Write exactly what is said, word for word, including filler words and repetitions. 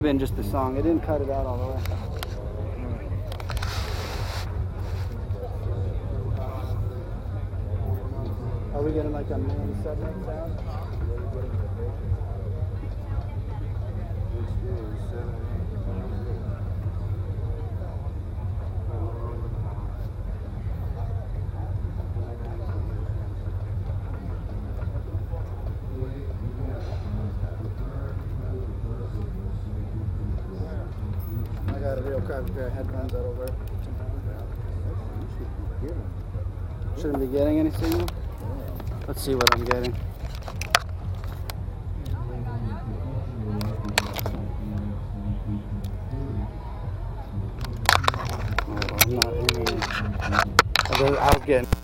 Been just the song. It didn't cut it out all the way. Are we getting like a main segment sound? I got a real crappy pair of headphones that'll work. Shouldn't be getting any signal? Let's see what I'm getting. Oh, I'm not hearing it. I was getting